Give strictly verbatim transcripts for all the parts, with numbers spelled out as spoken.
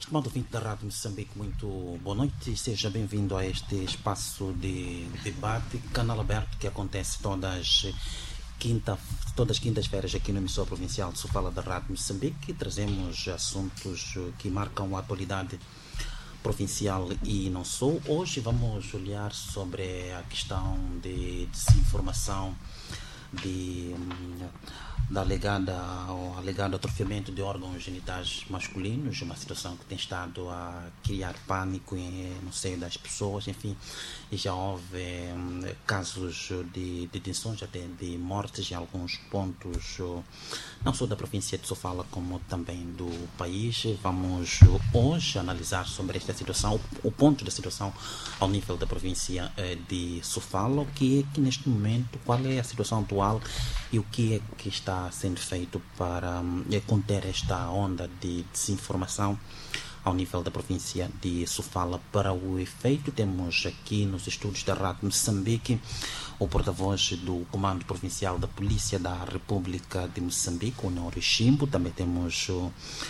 Estimado ouvinte da Rádio Moçambique, muito boa noite e seja bem-vindo a este espaço de debate, canal aberto que acontece todas, quinta, todas as quintas-feiras aqui no emissor provincial de Sofala da Rádio Moçambique. Trazemos assuntos que marcam a atualidade provincial e não só. Hoje vamos olhar sobre a questão de desinformação, de, da alegada, o alegado atrofiamento de órgãos genitais masculinos, uma situação que tem estado a criar pânico no seio das pessoas, enfim, e já houve um, casos de detenções, até de mortes em alguns pontos, não só da província de Sofala, como também do país. Vamos hoje analisar sobre esta situação, o, o ponto da situação ao nível da província eh, de Sofala, o que é que neste momento, qual é a situação atual e o que é que está sendo feito para um, conter esta onda de desinformação ao nível da província de Sofala. Para o efeito, temos aqui nos estúdios da Rádio Moçambique o porta-voz do Comando Provincial da Polícia da República de Moçambique, o Honório Chimbo. Também temos o,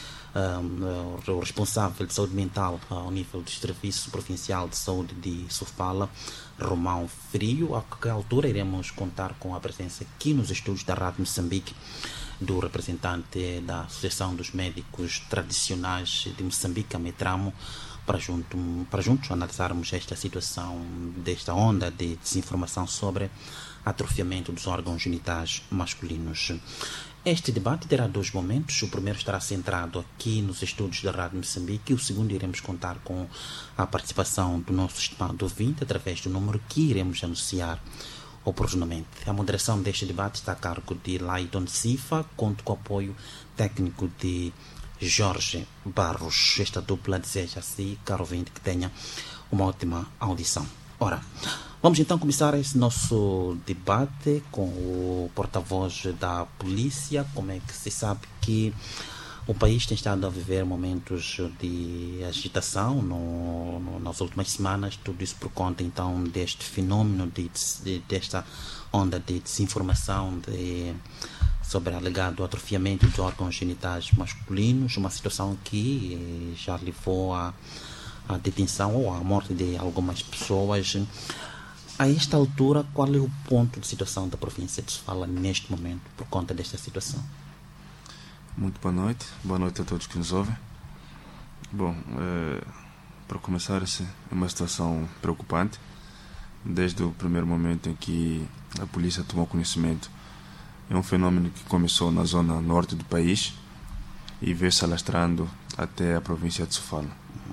um, o responsável de saúde mental ao nível do Serviço Provincial de Saúde de Sofala, Romão Frio. A qualquer altura iremos contar com a presença aqui nos estúdios da Rádio Moçambique do representante da Associação dos Médicos Tradicionais de Moçambique, a Metramo, para, junto, para juntos analisarmos esta situação, desta onda de desinformação sobre atrofiamento dos órgãos genitais masculinos. Este debate terá dois momentos. O primeiro estará centrado aqui nos estúdios da Rádio Moçambique e o segundo iremos contar com a participação do nosso estimado ouvinte através do número que iremos anunciar oportunamente. A moderação deste debate está a cargo de Laidon Sifa, conto com o apoio técnico de Jorge Barros. Esta dupla deseja a si, caro ouvinte, que tenha uma ótima audição. Ora, vamos então começar esse nosso debate com o porta-voz da polícia. Como é que se sabe que o país tem estado a viver momentos de agitação no, no, nas últimas semanas, tudo isso por conta então deste fenômeno, de, de, desta onda de desinformação de, sobre alegado atrofiamento de órgãos genitais masculinos, uma situação que já levou à a, a detenção ou à morte de algumas pessoas. A esta altura, qual é o ponto de situação da província de Sofala neste momento por conta desta situação? Muito boa noite, boa noite a todos que nos ouvem. Bom, eh, para começar, essa é uma situação preocupante. Desde o primeiro momento em que a polícia tomou conhecimento, é um fenômeno que começou na zona norte do país e veio se alastrando até a província de Sofala.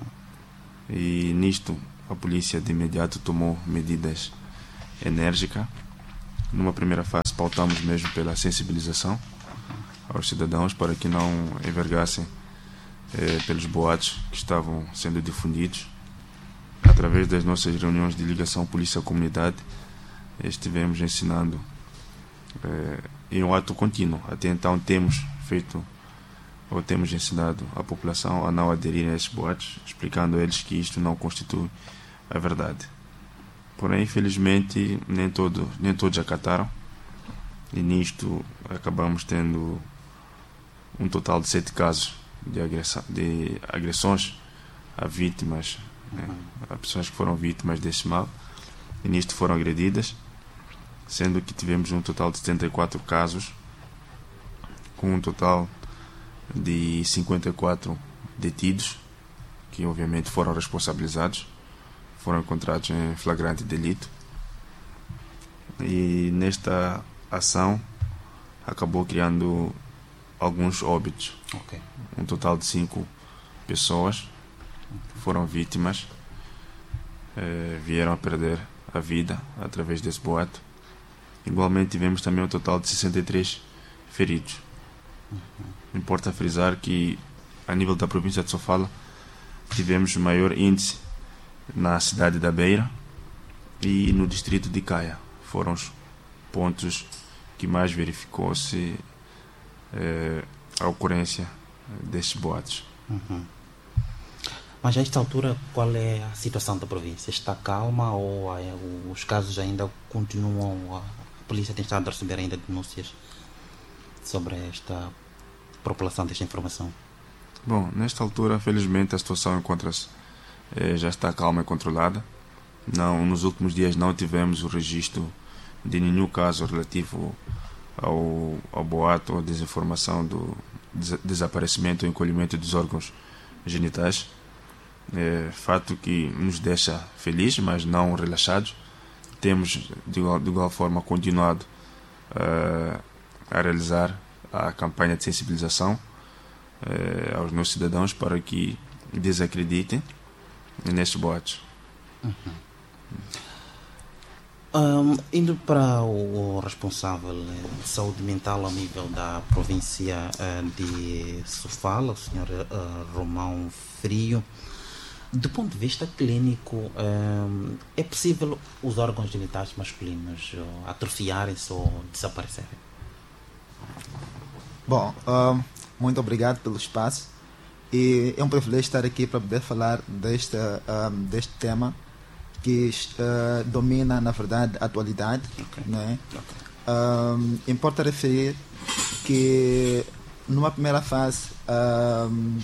E nisto, a polícia de imediato tomou medidas enérgicas. Numa primeira fase, pautamos mesmo pela sensibilização aos cidadãos para que não envergassem eh, pelos boatos que estavam sendo difundidos. Através das nossas reuniões de ligação polícia-comunidade, estivemos ensinando eh, em um ato contínuo. Até então temos feito ou temos ensinado a população a não aderir a esses boatos, explicando a eles que isto não constitui a verdade. Porém, infelizmente, nem, todo, nem todos acataram, e nisto acabamos tendo um total de sete casos de, agressão, de agressões a vítimas, né, a pessoas que foram vítimas desse mal, e nisto foram agredidas, sendo que tivemos um total de setenta e quatro casos, com um total de cinquenta e quatro detidos, que obviamente foram responsabilizados, foram encontrados em flagrante delito, e nesta ação acabou criando alguns óbitos. Okay. Um total de cinco pessoas foram vítimas, eh, vieram a perder a vida através desse boato. Igualmente tivemos também um total de sessenta e três feridos. Uhum. Importa frisar que a nível da província de Sofala tivemos maior índice na cidade da Beira e no distrito de Caia. Foram os pontos que mais verificou-se eh, a ocorrência destes boatos. Uhum. Mas a esta altura, qual é a situação da província? Está calma ou é, os casos ainda continuam? A, a polícia tem estado a receber ainda denúncias sobre esta propalação desta informação? Bom, nesta altura, felizmente, a situação encontra-se, eh, já está calma e controlada. Não, nos últimos dias não tivemos o registro de nenhum caso relativo ao, ao boato ou desinformação do des desaparecimento ou encolhimento dos órgãos genitais. É fato que nos deixa felizes, mas não relaxados. Temos, de igual, de igual forma, continuado uh, a realizar a campanha de sensibilização uh, aos nossos cidadãos para que desacreditem nestes boatos. Uhum. Um, indo para o, o responsável de saúde mental ao nível da província uh, de Sofala, o senhor uh, Romão Frio, do ponto de vista clínico, um, é possível os órgãos genitais masculinos uh, atrofiarem-se ou desaparecerem? Bom, uh, muito obrigado pelo espaço e é um privilégio estar aqui para poder falar deste, uh, deste tema que uh, domina, na verdade, a atualidade. Okay. Não é? Okay. Um, importa referir que, numa primeira fase, um,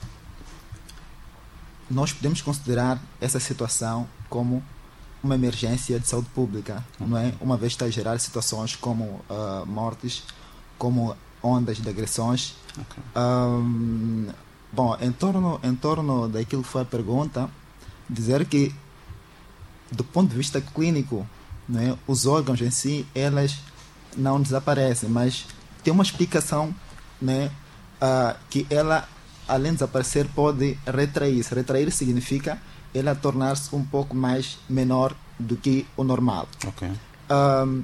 nós podemos considerar essa situação como uma emergência de saúde pública, okay. Não é? Uma vez que está a gerar situações como uh, mortes, como ondas de agressões. Okay. Um, bom, em torno, em torno daquilo que foi a pergunta, dizer que do ponto de vista clínico, né, os órgãos em si, elas não desaparecem, mas tem uma explicação, né, uh, que ela, além de desaparecer, pode retrair-se. Retrair significa ela tornar-se um pouco mais menor do que o normal. Okay. Um,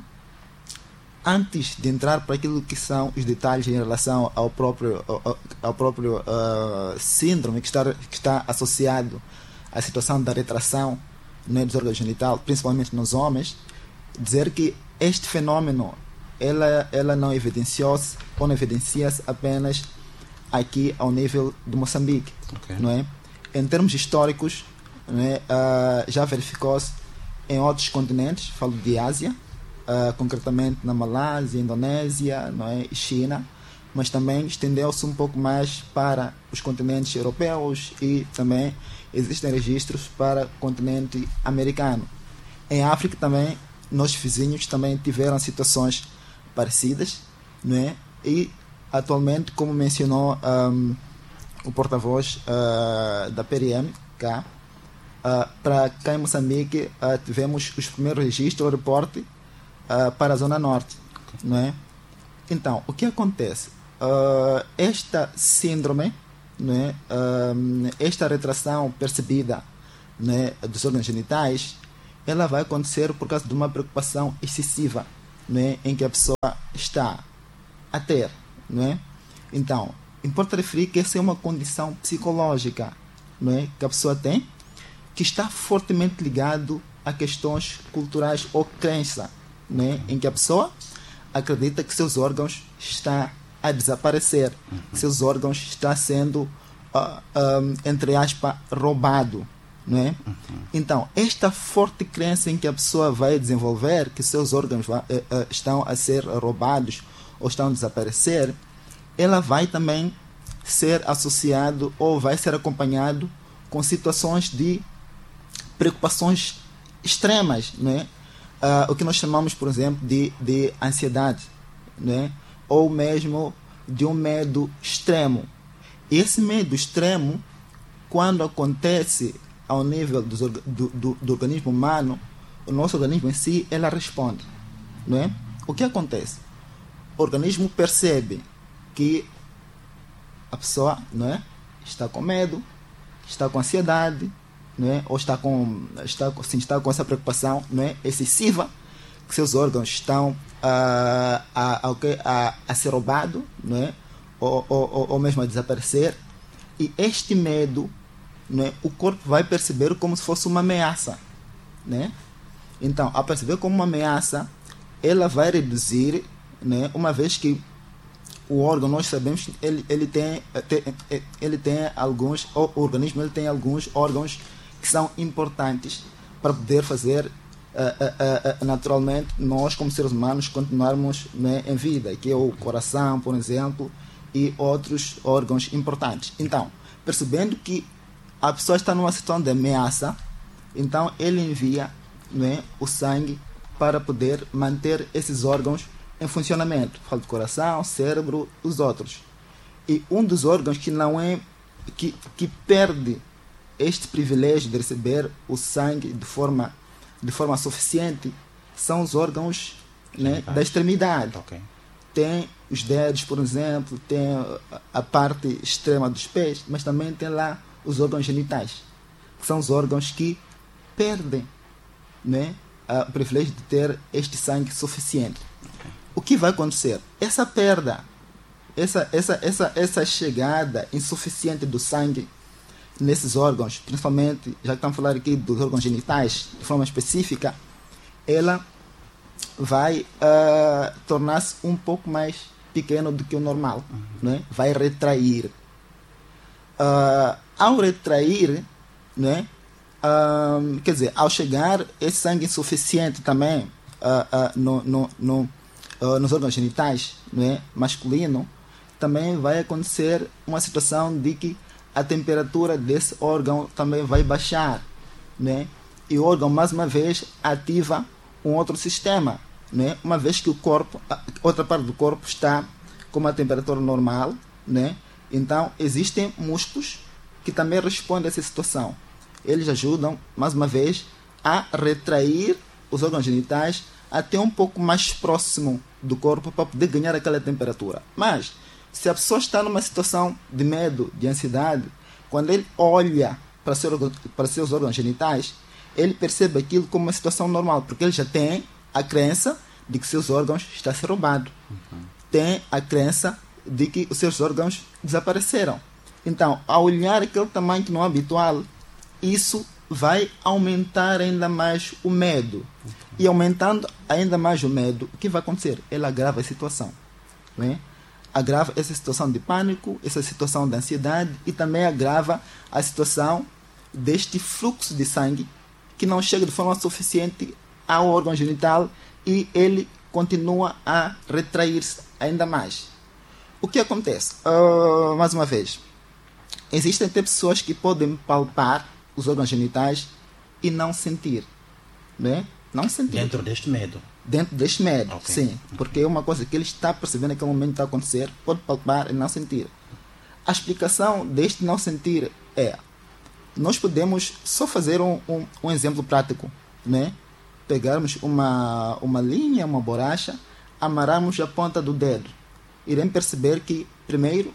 antes de entrar para aquilo que são os detalhes em relação ao próprio, ao, ao próprio uh, síndrome que está, que está associado à situação da retração, né, dos órgãos genitais, principalmente nos homens, dizer que este fenômeno ela, ela não evidenciou-se ou não evidencia-se apenas aqui ao nível de Moçambique. Okay. Não é? Em termos históricos, não é, uh, já verificou-se em outros continentes, falo de Ásia, uh, concretamente na Malásia, Indonésia, não é, e China, mas também estendeu-se um pouco mais para os continentes europeus e também existem registros para o continente americano. Em África também, nossos vizinhos também tiveram situações parecidas, não é? E atualmente, como mencionou um, o porta-voz uh, da P R M, cá, uh, para cá em Moçambique uh, tivemos os primeiros registros, o reporte uh, para a Zona Norte, não é? Então, o que acontece? Uh, esta síndrome, né, uh, esta retração percebida, né, dos órgãos genitais, ela vai acontecer por causa de uma preocupação excessiva, né, em que a pessoa está a ter, né? Então, importa referir que essa é uma condição psicológica, né, que a pessoa tem, que está fortemente ligado a questões culturais ou crença, né, em que a pessoa acredita que seus órgãos estão a desaparecer, uhum. seus órgãos estão sendo, uh, um, entre aspas, roubado, não é? Uhum. Então, esta forte crença em que a pessoa vai desenvolver, que seus órgãos vai, uh, uh, estão a ser roubados ou estão a desaparecer, ela vai também ser associado ou vai ser acompanhado com situações de preocupações extremas, não é? Uh, o que nós chamamos, por exemplo, de, de ansiedade, não é? Ou mesmo de um medo extremo. Esse medo extremo, quando acontece ao nível do, do, do, do organismo humano, o nosso organismo em si, ela responde, não é? O que acontece? O organismo percebe que a pessoa, não é, está com medo, está com ansiedade, não é? Ou está com, está, sim, está com essa preocupação, não é, excessiva, que seus órgãos estão a, a, a, a, a ser roubados, não é? Ou, ou, ou mesmo a desaparecer. E este medo, não é, o corpo vai perceber como se fosse uma ameaça, né? Então, ao perceber como uma ameaça, ela vai reduzir, né, uma vez que o órgão, nós sabemos que ele, ele, tem, ele tem alguns, o organismo ele tem alguns órgãos que são importantes para poder fazer, uh, uh, uh, naturalmente, nós como seres humanos continuarmos, né, em vida, que é o coração, por exemplo, e outros órgãos importantes. Então, percebendo que a pessoa está numa situação de ameaça, então ele envia, né, o sangue para poder manter esses órgãos em funcionamento. Falo do coração, cérebro, os outros. E um dos órgãos que não é que, que perde este privilégio de receber o sangue de forma, de forma suficiente são os órgãos, né, da extremidade. Okay. Tem os dedos, por exemplo, tem a parte extrema dos pés, mas também tem lá os órgãos genitais, que são os órgãos que perdem, né, o privilégio de ter este sangue suficiente. Okay. O que vai acontecer? Essa perda, essa, essa, essa, essa chegada insuficiente do sangue nesses órgãos, principalmente, já que estamos a falar aqui dos órgãos genitais, de forma específica, ela vai uh, tornar-se um pouco mais pequeno do que o normal, uhum. né? Vai retrair. Uh, ao retrair, né? Uh, quer dizer, ao chegar esse sangue insuficiente também uh, uh, no, no, no, uh, nos órgãos genitais, né? Masculino, também vai acontecer uma situação de que a temperatura desse órgão também vai baixar, né? E o órgão, mais uma vez, ativa um outro sistema, né? Uma vez que o corpo, outra parte do corpo está com uma temperatura normal, né? Então, existem músculos que também respondem a essa situação. Eles ajudam, mais uma vez, a retrair os órgãos genitais até um pouco mais próximo do corpo para poder ganhar aquela temperatura. Mas, se a pessoa está numa situação de medo, de ansiedade, quando ele olha para, seu, para seus órgãos genitais, ele percebe aquilo como uma situação normal, porque ele já tem a crença de que seus órgãos estão a ser roubados. Uhum. Tem a crença de que os seus órgãos desapareceram. Então, ao olhar aquele tamanho que não é habitual, isso vai aumentar ainda mais o medo. Uhum. E aumentando ainda mais o medo, o que vai acontecer? Ele agrava a situação, né? Agrava essa situação de pânico, essa situação de ansiedade e também agrava a situação deste fluxo de sangue que não chega de forma suficiente ao órgão genital e ele continua a retrair-se ainda mais. O que acontece? Uh, mais uma vez, existem até pessoas que podem palpar os órgãos genitais e não sentir, né? Não sentir. Dentro deste medo. Dentro deste medo, okay. Sim. Okay. Porque é uma coisa que ele está percebendo naquele momento que está a acontecer, pode palpar e não sentir. A explicação deste não sentir é: nós podemos só fazer um, um, um exemplo prático, né? Pegarmos uma, uma linha, uma borracha, amarrarmos a ponta do dedo. Iremos perceber que, primeiro,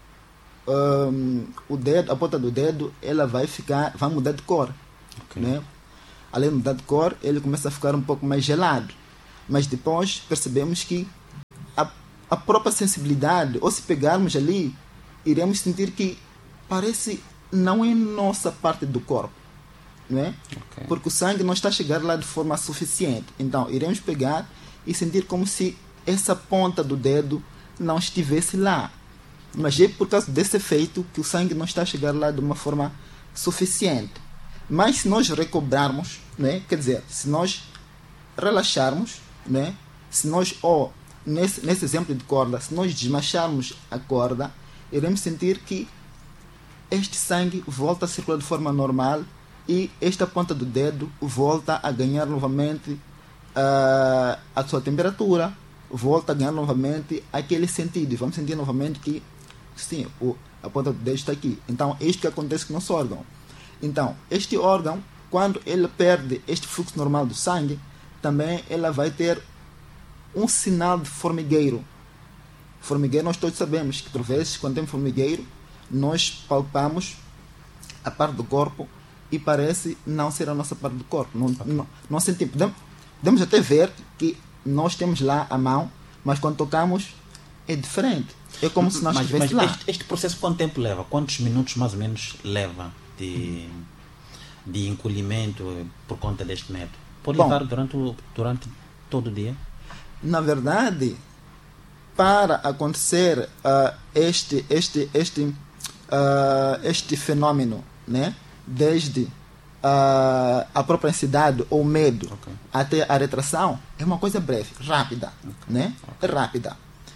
um, o dedo, a ponta do dedo, ela vai ficar, vai mudar de cor, okay. Né? Além de mudar de cor, ele começa a ficar um pouco mais gelado. Mas depois percebemos que a, a própria sensibilidade, ou se pegarmos ali, iremos sentir que parece não é nossa parte do corpo, não é? Okay. Porque o sangue não está a chegar lá de forma suficiente. Então, iremos pegar e sentir como se essa ponta do dedo não estivesse lá. Mas é por causa desse efeito que o sangue não está a chegar lá de uma forma suficiente. Mas se nós recobrarmos, né? Quer dizer, se nós relaxarmos, né? Se nós, ou nesse, nesse exemplo de corda, se nós desmancharmos a corda, iremos sentir que este sangue volta a circular de forma normal e esta ponta do dedo volta a ganhar novamente uh, a sua temperatura, volta a ganhar novamente aquele sentido. Vamos sentir novamente que sim, o, a ponta do dedo está aqui. Então, é isto que acontece com o nosso órgão. Então, este órgão, quando ele perde este fluxo normal do sangue, também ela vai ter um sinal de formigueiro. Formigueiro, nós todos sabemos que, por vezes, quando tem formigueiro, nós palpamos a parte do corpo e parece não ser a nossa parte do corpo. Não, okay. não, não sentimos. Podemos, podemos até ver que nós temos lá a mão, mas quando tocamos é diferente. É como se nós estivéssemos lá. Este, este processo quanto tempo leva? Quantos minutos mais ou menos leva de, de encolhimento por conta deste método? Pode Bom, levar durante, o, durante todo o dia? Na verdade, para acontecer uh, este, este, este, uh, este fenômeno, né? Desde uh, a própria ansiedade ou medo, okay. até a retração, é uma coisa breve, rápida, okay. Né? Okay. É rápida.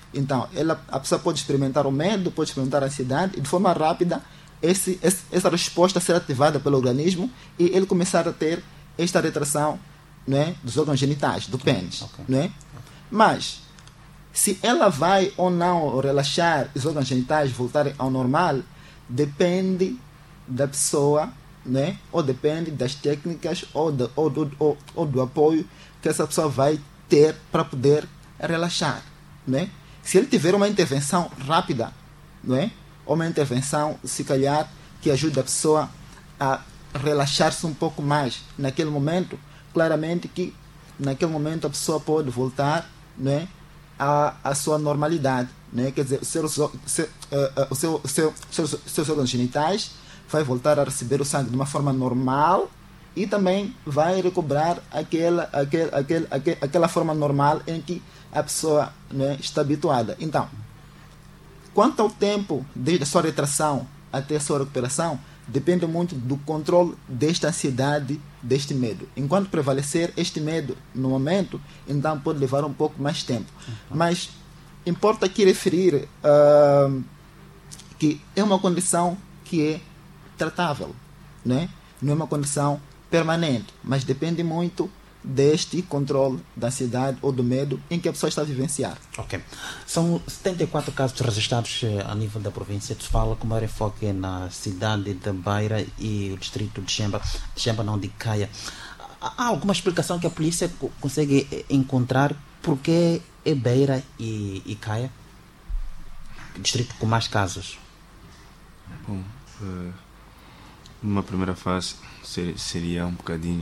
Então, ela, a pessoa pode experimentar o medo, pode experimentar a ansiedade, e de forma rápida, esse, esse, essa resposta ser ativada pelo organismo e ele começar a ter esta retração, né, dos órgãos genitais, do pênis. Okay. Né? Mas, se ela vai ou não relaxar os órgãos genitais voltarem ao normal, depende da pessoa, né? Ou depende das técnicas ou do, ou, do, ou, ou do apoio que essa pessoa vai ter para poder relaxar. Né? Se ele tiver uma intervenção rápida, né? Ou uma intervenção, se calhar, que ajude a pessoa a relaxar-se um pouco mais naquele momento, claramente que naquele momento a pessoa pode voltar, né, à, à sua normalidade. Né? Quer dizer, o seu, seu, uh, o seu, seu, seus, seus órgãos genitais vai voltar a receber o sangue de uma forma normal e também vai recobrar aquela, aquela, aquela, aquela, aquela forma normal em que a pessoa, né, está habituada. Então, quanto ao tempo desde a sua retração até a sua recuperação, depende muito do controle desta ansiedade, deste medo. Enquanto prevalecer este medo no momento, então pode levar um pouco mais tempo. Uhum. Mas importa aqui referir uh, que é uma condição que é tratável, né? Não é uma condição permanente, mas depende muito deste controle da ansiedade ou do medo em que a pessoa está a vivenciar. Ok. São setenta e quatro casos registrados a nível da província de Sofala, com maior enfoque na cidade de Beira e o distrito de Xemba, Xemba não, de Caia. Há alguma explicação que a polícia consegue encontrar por que é Beira e, e Caia? Distrito com mais casos. Bom, uh, numa primeira fase ser, seria um bocadinho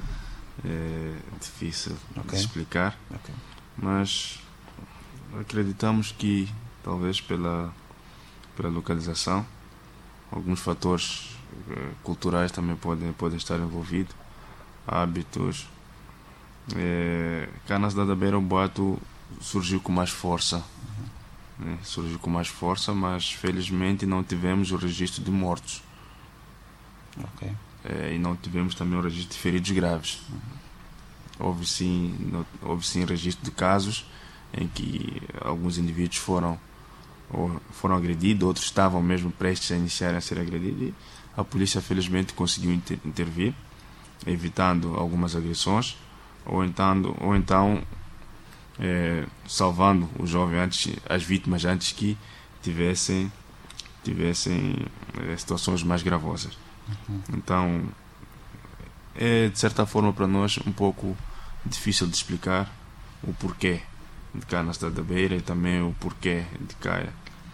É difícil okay. de explicar, okay. mas acreditamos que talvez pela, pela localização, alguns fatores eh, culturais também podem, podem estar envolvidos, hábitos. Eh, cá na cidade da Beira o boato surgiu com mais força, uhum. né? surgiu com mais força, mas felizmente não tivemos o registro de mortos. Okay. É, e não tivemos também o registro de feridos graves. Uhum. Houve sim, no, houve sim registro de casos em que alguns indivíduos foram, ou foram agredidos, outros estavam mesmo prestes a iniciar a ser agredidos e a polícia felizmente conseguiu inter, intervir, evitando algumas agressões ou então, ou então é, salvando o jovem antes, as vítimas antes que tivessem, tivessem é, situações mais gravosas. Uhum. Então é de certa forma para nós um pouco difícil de explicar o porquê de cá na cidade da Beira e também o porquê de Caia,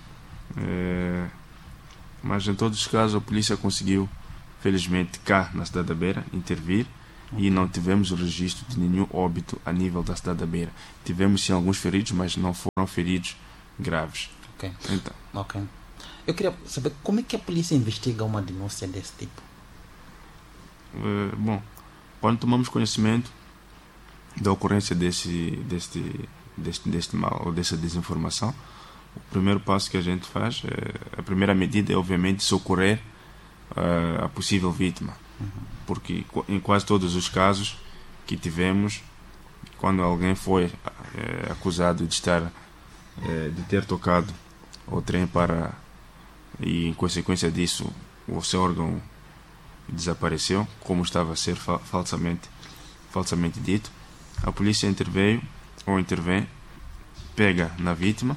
é, mas em todos os casos a polícia conseguiu felizmente cá na cidade da Beira intervir. Okay. E não tivemos o registro de nenhum óbito a nível da cidade da Beira. Tivemos sim alguns feridos, mas não foram feridos graves. Ok. Então, okay. Eu queria saber como é que a polícia investiga uma denúncia desse tipo? Uh, bom, quando tomamos conhecimento da ocorrência desse, deste, deste, deste mal ou dessa desinformação, o primeiro passo que a gente faz, é, a primeira medida é obviamente socorrer uh, a possível vítima. Uhum. Porque em quase todos os casos que tivemos, quando alguém foi é, acusado de estar, é, de ter tocado o trem para e em consequência disso o seu órgão desapareceu, como estava a ser fa- falsamente, falsamente dito, a polícia interveio ou intervém, pega na vítima,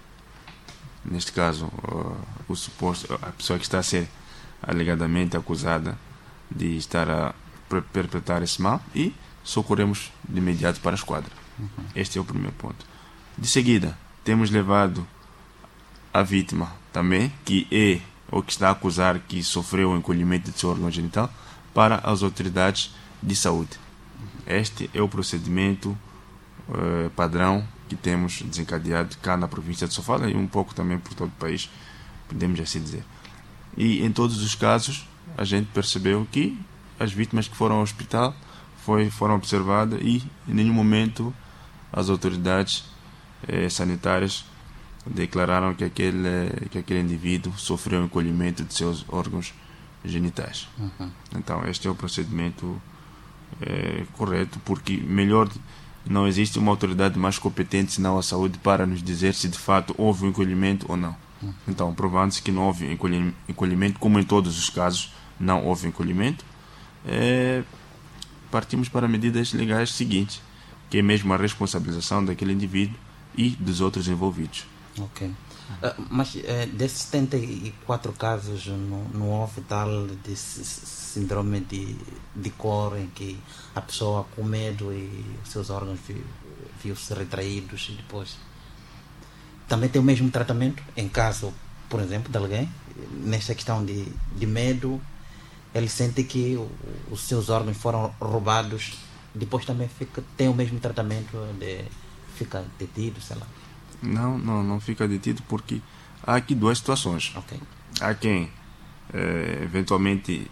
neste caso uh, o suposto, a pessoa que está a ser alegadamente acusada de estar a perpetrar esse mal e socorremos de imediato para a esquadra. Uhum. Este é o primeiro ponto. De seguida, temos levado a vítima também, que é ou que está a acusar que sofreu o encolhimento de seu órgão genital, para as autoridades de saúde. Este é o procedimento uh, padrão que temos desencadeado cá na província de Sofala e um pouco também por todo o país, podemos assim dizer. E em todos os casos a gente percebeu que as vítimas que foram ao hospital foi, foram observadas e em nenhum momento as autoridades eh, sanitárias declararam que aquele, que aquele indivíduo sofreu um encolhimento de seus órgãos genitais. Uhum. Então este é o procedimento eh, correto, porque melhor não existe uma autoridade mais competente senão a saúde para nos dizer se de fato houve um encolhimento ou não. Então, provando-se que não houve encolhimento, como em todos os casos não houve encolhimento, é, partimos para medidas legais seguintes, que é mesmo a responsabilização daquele indivíduo e dos outros envolvidos. Ok. Uh, mas uh, desses setenta e quatro casos não, não houve tal de síndrome de, de cor em que a pessoa com medo e os seus órgãos viu, viu-se retraídos e depois também tem o mesmo tratamento em caso, por exemplo, de alguém nesta questão de, de medo, ele sente que o, os seus órgãos foram roubados, depois também fica, tem o mesmo tratamento de fica detido, sei lá. Não, não, não fica detido porque há aqui duas situações. Okay. Há quem eh, eventualmente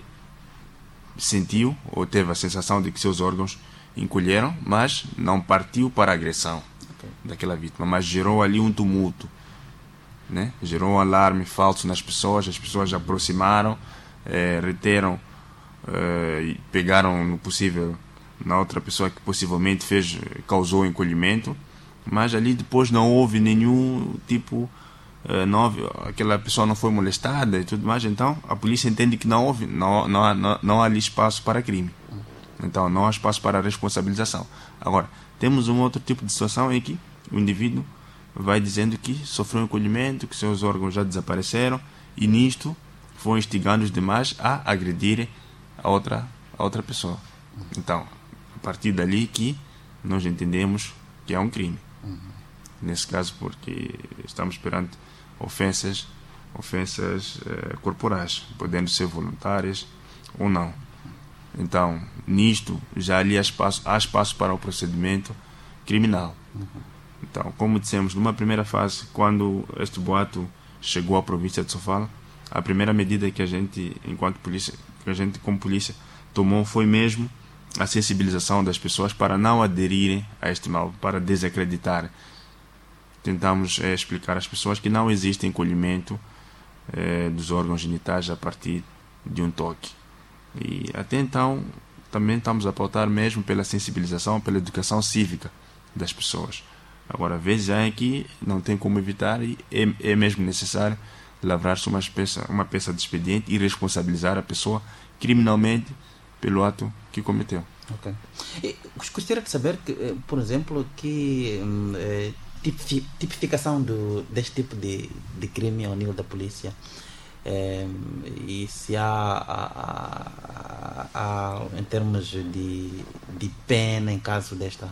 sentiu ou teve a sensação de que seus órgãos encolheram, mas não partiu para a agressão okay. daquela vítima, mas gerou ali um tumulto, né? Gerou um alarme falso nas pessoas, as pessoas se aproximaram, eh, reteram eh, e pegaram no possível na outra pessoa que possivelmente fez, causou encolhimento. Mas ali depois não houve nenhum tipo, não houve, aquela pessoa não foi molestada e tudo mais, então a polícia entende que não houve, não, não, há, não, não há ali espaço para crime. Então não há espaço para responsabilização. Agora, temos um outro tipo de situação em que o indivíduo vai dizendo que sofreu um encolhimento, que seus órgãos já desapareceram e nisto foi instigando os demais a agredirem a outra, a outra pessoa. Então, a partir dali que nós entendemos que é um crime. Uhum. Nesse caso, porque estamos perante ofensas, ofensas eh, corporais, podendo ser voluntárias ou não. Então, nisto, já ali há espaço, há espaço para o procedimento criminal. Uhum. Então, como dissemos, numa primeira fase, quando este boato chegou à província de Sofala, a primeira medida que a gente, enquanto polícia, que a gente como polícia tomou foi mesmo a sensibilização das pessoas para não aderirem a este mal, para desacreditar. Tentamos é, explicar às pessoas que não existe encolhimento é, dos órgãos genitais a partir de um toque. E até então também estamos a pautar mesmo pela sensibilização, pela educação cívica das pessoas. Agora, vezes há que não tem como evitar e é, é mesmo necessário lavrar-se uma peça, uma peça de expediente e responsabilizar a pessoa criminalmente pelo ato que cometeu. Ok. E gostaria de saber, que, por exemplo, que eh, tipificação do, deste tipo de, de crime ao nível da polícia eh, e se há, há, há, há em termos de, de pena em caso desta...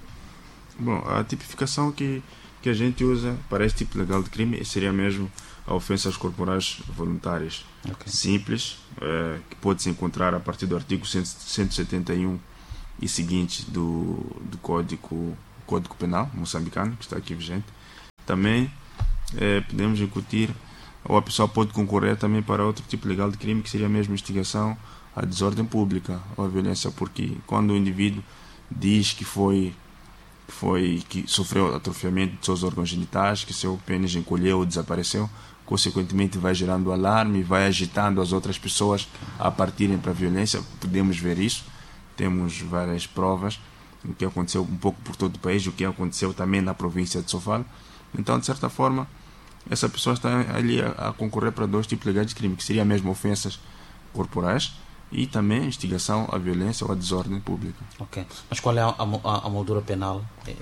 Bom, a tipificação que, que a gente usa para este tipo legal de crime seria mesmo a ofensas corporais voluntárias. Okay. Simples, é, que pode-se encontrar a partir do artigo cento e setenta e um e seguinte do, do Código, Código Penal moçambicano, que está aqui vigente. Também é, podemos incutir, ou a pessoa pode concorrer também para outro tipo legal de crime, que seria mesmo instigação à desordem pública ou à violência, porque quando o indivíduo diz que foi que, foi, que sofreu atrofiamento de seus órgãos genitais, que seu pênis encolheu ou desapareceu, consequentemente vai gerando alarme, vai agitando as outras pessoas a partirem para a violência. Podemos ver isso, temos várias provas do que aconteceu um pouco por todo o país, o que aconteceu também na província de Sofala. Então, de certa forma, essa pessoa está ali a, a concorrer para dois tipos legais de crime, que seria mesmo ofensas corporais e também instigação à violência ou à desordem pública. Ok. Mas qual é a, a, a moldura penal eh,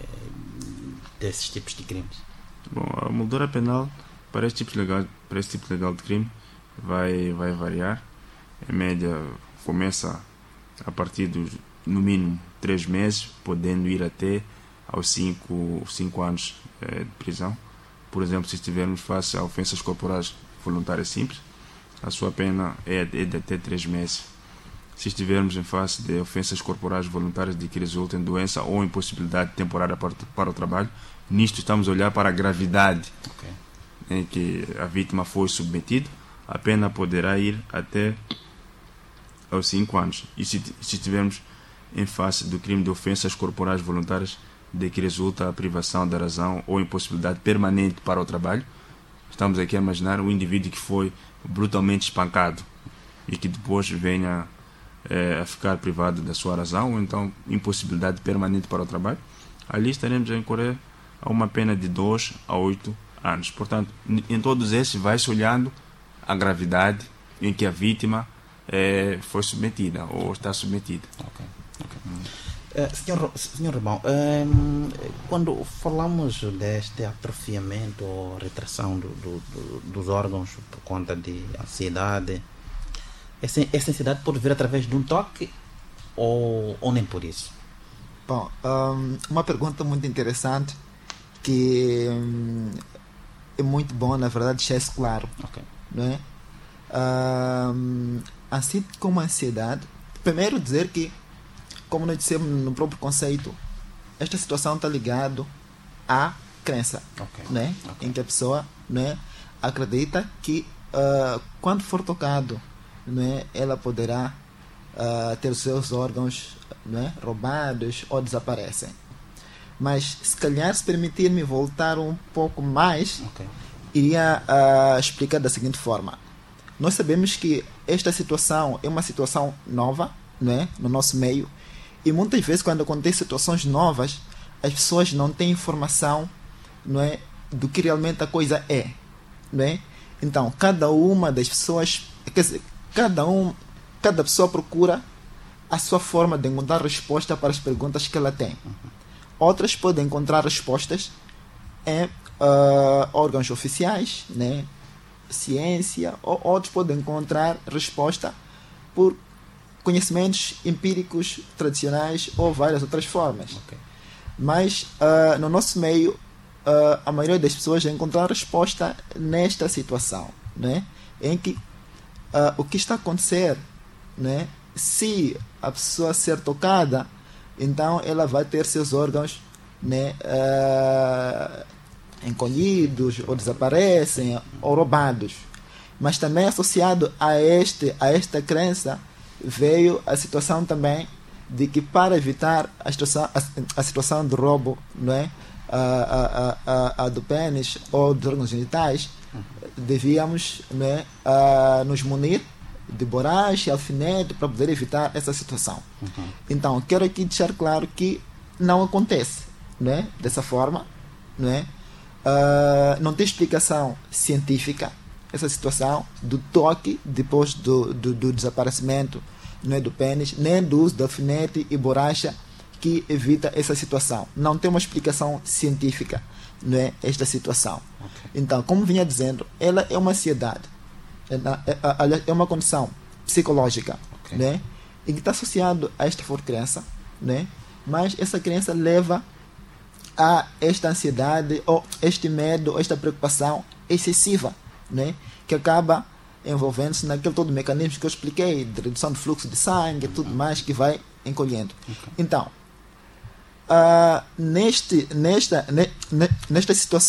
desses tipos de crimes? Bom, a moldura penal para este tipo legal, para este tipo legal de crime vai, vai variar. Em média, começa a partir dos, no mínimo, três meses, podendo ir até aos cinco, cinco anos eh, de prisão. Por exemplo, se estivermos face a ofensas corporais voluntárias simples, a sua pena é de até três meses. Se estivermos em face de ofensas corporais voluntárias de que resultem doença ou impossibilidade temporária para, para o trabalho, nisto estamos a olhar para a gravidade okay. em que a vítima foi submetida, a pena poderá ir até aos cinco anos. E se, se estivermos em face do crime de ofensas corporais voluntárias de que resulta a privação da razão ou impossibilidade permanente para o trabalho, estamos aqui a imaginar um indivíduo que foi brutalmente espancado e que depois venha é, a ficar privado da sua razão, ou então impossibilidade permanente para o trabalho, ali estaremos a incorrer a uma pena de dois a oito anos. Portanto, em todos esses vai-se olhando a gravidade em que a vítima é, foi submetida ou está submetida. Okay. Okay. Hum. Uh, senhor, senhor Romão, um, quando falamos deste atrofiamento ou retração do, do, do, dos órgãos por conta de ansiedade, essa, essa ansiedade pode vir através de um toque ou, ou nem por isso? Bom, um, uma pergunta muito interessante que um, é muito bom, na verdade, deixar isso claro. Okay. Não é? Um, assim como a ansiedade, primeiro dizer que, como nós dissemos no próprio conceito, esta situação está ligada à crença, okay. né? Okay. Em que a pessoa, né, acredita que uh, quando for tocado, né, ela poderá uh, ter os seus órgãos, né, roubados ou desaparecem. Mas se calhar, se permitir-me voltar um pouco mais, okay. iria uh, explicar da seguinte forma. Nós sabemos que esta situação é uma situação nova, né, no nosso meio. E muitas vezes, quando acontecem situações novas, as pessoas não têm informação, não é, do que realmente a coisa é. Não é? Então, cada uma das pessoas, quer dizer, cada, um, cada pessoa procura a sua forma de encontrar resposta para as perguntas que ela tem. Outras podem encontrar respostas em uh, órgãos oficiais, né, ciência, ou outros podem encontrar resposta por conhecimentos empíricos tradicionais ou várias outras formas. Okay. Mas uh, no nosso meio, uh, a maioria das pessoas já encontraram resposta nesta situação, né? Em que uh, o que está a acontecer, né? Se a pessoa ser tocada, então ela vai ter seus órgãos, né, uh, encolhidos ou desaparecem ou roubados. Mas também associado a, este, a esta crença veio a situação também de que, para evitar a situação, a, a situação de roubo, não é? a, a, a, a do pênis ou dos órgãos genitais, devíamos, não é? a, nos munir de borracha e alfinete para poder evitar essa situação. Uhum. Então, quero aqui deixar claro que não acontece, não é? Dessa forma, não é? Uh, não tem explicação científica essa situação do toque depois do, do, do desaparecimento, não é, do pênis, nem do uso de alfinete e borracha que evita essa situação. Não tem uma explicação científica, não é, esta situação. Okay. Então, como vinha dizendo, ela é uma ansiedade, é, é uma condição psicológica, okay. né, e que está associado a esta forte crença, né, mas essa crença leva a esta ansiedade ou este medo, ou esta preocupação excessiva, né, que acaba envolvendo-se naquele todo mecanismo que eu expliquei, de redução do fluxo de sangue e tudo mais, que vai encolhendo. Okay. Então, uh, neste, nesta, ne, nesta situação